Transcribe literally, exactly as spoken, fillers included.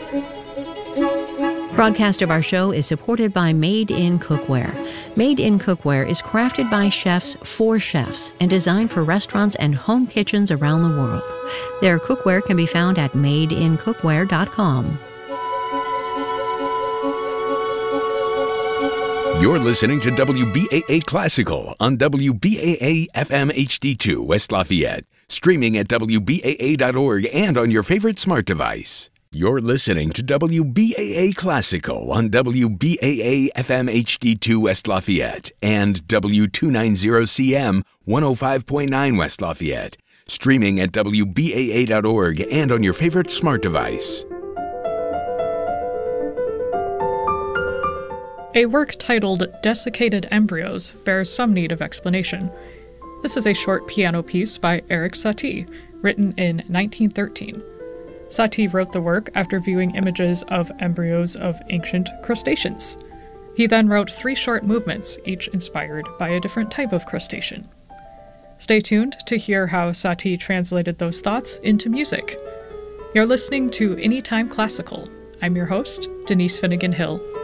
Broadcast of our show is supported by Made in Cookware. Made in Cookware is crafted by chefs for chefs and designed for restaurants and home kitchens around the world. Their cookware can be found at made in cookware dot com. You're listening to W B A A Classical on W B A A F M H D two West Lafayette, streaming at W B A A dot org and on your favorite smart device. You're listening to W B A A Classical on W B A A F M H D two West Lafayette and W two ninety C M one oh five point nine West Lafayette, streaming at W B A A dot org and on your favorite smart device. A work titled Desiccated Embryos bears some need of explanation. This is a short piano piece by Erik Satie, written in nineteen thirteen. Satie wrote the work after viewing images of embryos of ancient crustaceans. He then wrote three short movements, each inspired by a different type of crustacean. Stay tuned to hear how Satie translated those thoughts into music. You're listening to Anytime Classical. I'm your host, Denise Finnegan Hill.